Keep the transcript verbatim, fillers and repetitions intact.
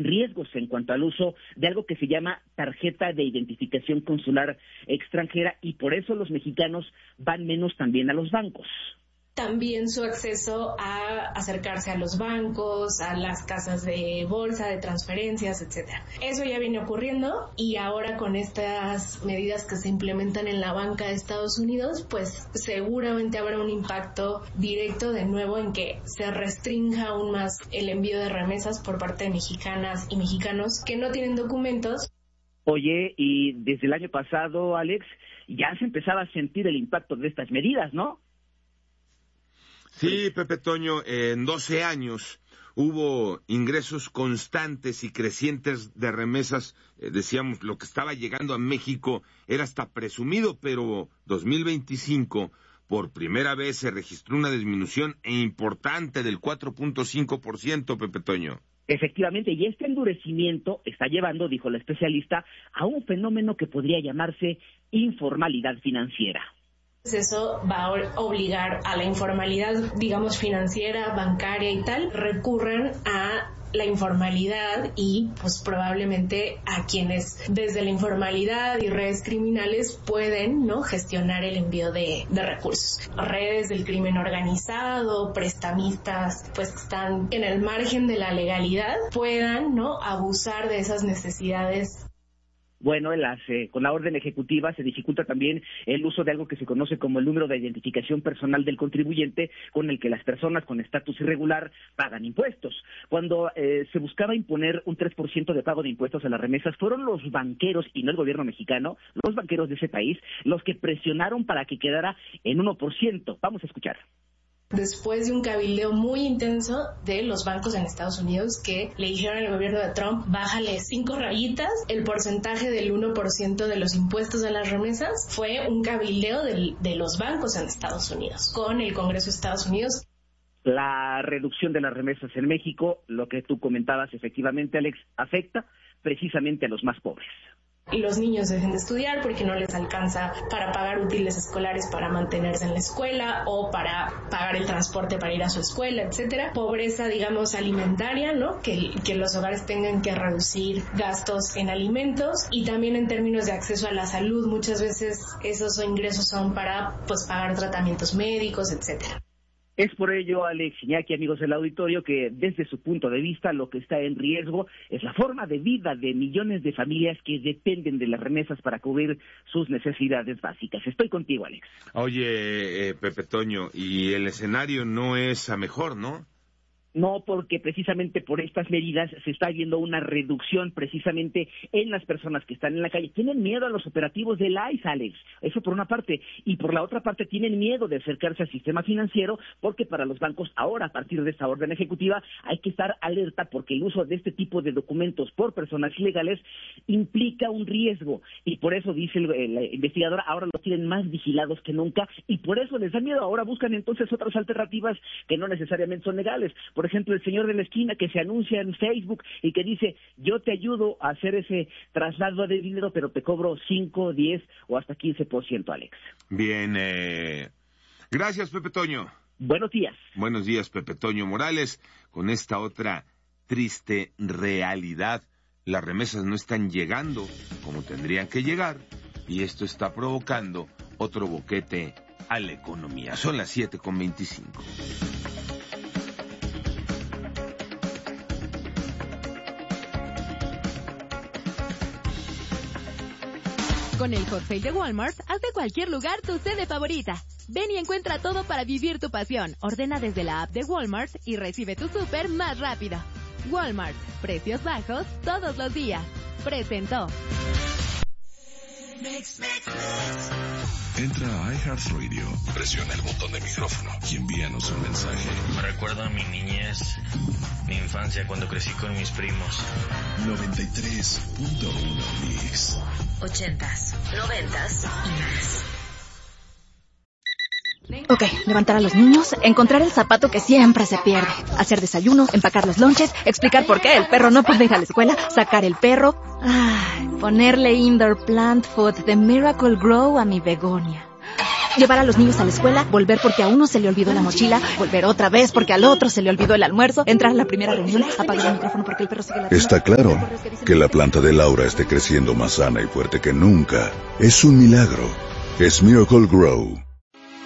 riesgos en cuanto al uso de algo que se llama tarjeta de identificación consular extranjera, y por eso los mexicanos van menos también a los bancos. También su acceso a acercarse a los bancos, a las casas de bolsa, de transferencias, etcétera. Eso ya viene ocurriendo, y ahora con estas medidas que se implementan en la banca de Estados Unidos, pues seguramente habrá un impacto directo de nuevo en que se restrinja aún más el envío de remesas por parte de mexicanas y mexicanos que no tienen documentos. Oye, y desde el año pasado, Alex, ya se empezaba a sentir el impacto de estas medidas, ¿no? Sí, Pepe Toño, en doce años hubo ingresos constantes y crecientes de remesas. Eh, decíamos, lo que estaba llegando a México era hasta presumido, pero dos mil veinticinco, por primera vez se registró una disminución importante del cuatro punto cinco por ciento, Pepe Toño. Efectivamente, y este endurecimiento está llevando, dijo la especialista, a un fenómeno que podría llamarse informalidad financiera. Eso va a obligar a la informalidad, digamos, financiera, bancaria y tal, recurren a la informalidad y pues probablemente a quienes desde la informalidad y redes criminales pueden, ¿no?, gestionar el envío de, de recursos. Redes del crimen organizado, prestamistas, pues que están en el margen de la legalidad, puedan, ¿no?, abusar de esas necesidades. Bueno, en las, eh, con la orden ejecutiva se dificulta también el uso de algo que se conoce como el número de identificación personal del contribuyente, con el que las personas con estatus irregular pagan impuestos. Cuando eh, se buscaba imponer un tres por ciento de pago de impuestos a las remesas, fueron los banqueros, y no el gobierno mexicano, los banqueros de ese país, los que presionaron para que quedara en uno por ciento. Vamos a escuchar. Después de un cabildeo muy intenso de los bancos en Estados Unidos que le dijeron al gobierno de Trump, bájale cinco rayitas el porcentaje del uno por ciento de los impuestos a las remesas, fue un cabildeo de, de los bancos en Estados Unidos con el Congreso de Estados Unidos. La reducción de las remesas en México, lo que tú comentabas efectivamente, Alex, afecta precisamente a los más pobres. Y los niños dejen de estudiar porque no les alcanza para pagar útiles escolares para mantenerse en la escuela o para pagar el transporte para ir a su escuela, etcétera. Pobreza, digamos, alimentaria, ¿no? Que, que los hogares tengan que reducir gastos en alimentos, y también en términos de acceso a la salud. Muchas veces esos ingresos son para, pues, pagar tratamientos médicos, etcétera. Es por ello, Alex, Iñaki, amigos del auditorio, que desde su punto de vista lo que está en riesgo es la forma de vida de millones de familias que dependen de las remesas para cubrir sus necesidades básicas. Estoy contigo, Alex. Oye, eh, Pepe Toño, y el escenario no es a mejor, ¿no? No, porque precisamente por estas medidas se está viendo una reducción precisamente en las personas que están en la calle. Tienen miedo a los operativos del I C E, Alex, eso por una parte, y por la otra parte tienen miedo de acercarse al sistema financiero, porque para los bancos ahora, a partir de esta orden ejecutiva, hay que estar alerta porque el uso de este tipo de documentos por personas ilegales implica un riesgo, y por eso, dice el, el investigador, ahora los tienen más vigilados que nunca, y por eso les da miedo. Ahora buscan entonces otras alternativas que no necesariamente son legales. Por ejemplo, el señor de la esquina que se anuncia en Facebook y que dice, yo te ayudo a hacer ese traslado de dinero, pero te cobro cinco, diez o hasta quince por ciento, Alex. Bien, eh... gracias, Pepe Toño. Buenos días. Buenos días, Pepe Toño Morales. Con esta otra triste realidad, las remesas no están llegando como tendrían que llegar, y esto está provocando otro boquete a la economía. Son las siete con veinticinco. Con el Hot Sale de Walmart, haz de cualquier lugar tu sede favorita. Ven y encuentra todo para vivir tu pasión. Ordena desde la app de Walmart y recibe tu súper más rápido. Walmart, precios bajos todos los días. Presentó. Entra a iHeartRadio, presiona el botón de micrófono y envíanos un mensaje. Me recuerda a mi niñez, mi infancia cuando crecí con mis primos. noventa y tres punto uno Mix. Ochentas, noventas y más. Ok, levantar a los niños, encontrar el zapato que siempre se pierde, hacer desayuno, empacar los lonches, explicar por qué el perro no puede ir a la escuela, sacar el perro, ay, ponerle indoor plant food de Miracle Grow a mi begonia. Llevar a los niños a la escuela, volver porque a uno se le olvidó la mochila, volver otra vez porque al otro se le olvidó el almuerzo, entrar a la primera reunión, apagar el micrófono porque el perro sigue ladrando. Está claro que la planta de Laura esté creciendo más sana y fuerte que nunca. Es un milagro. Es Miracle Grow.